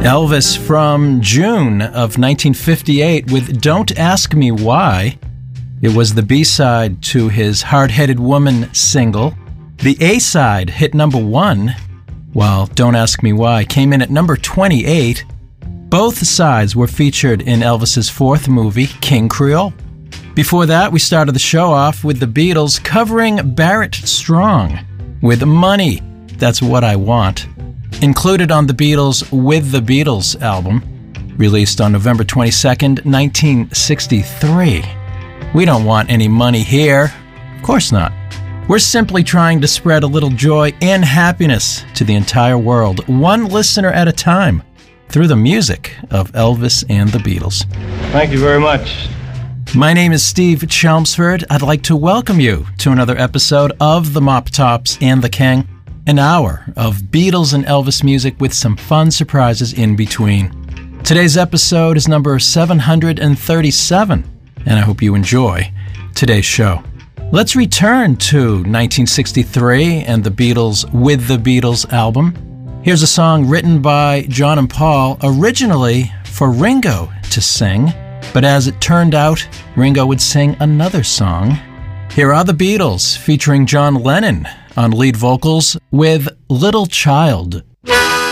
Elvis from June of 1958 with Don't Ask Me Why. It was the B-side to his Hard-Headed Woman single. The A-side hit number 1, while Don't Ask Me Why came in at number 28. Both sides were featured in Elvis's fourth movie, King Creole. Before that, we started the show off with the Beatles covering Barrett Strong with Money, That's What I Want. Included on the Beatles' With the Beatles album, released on November 22nd, 1963. We don't want any money here. Of course not. We're simply trying to spread a little joy and happiness to the entire world, one listener at a time, through the music of Elvis and the Beatles. Thank you very much. My name is Steve Chelmsford. I'd like to welcome you to another episode of The Mop Tops and the King. An hour of Beatles and Elvis music with some fun surprises in between. Today's episode is number 737, and I hope you enjoy today's show. Let's return to 1963 and the Beatles' With the Beatles album. Here's a song written by John and Paul, originally for Ringo to sing, but as it turned out, Ringo would sing another song. Here are the Beatles featuring John Lennon on lead vocals with Little Child. Thank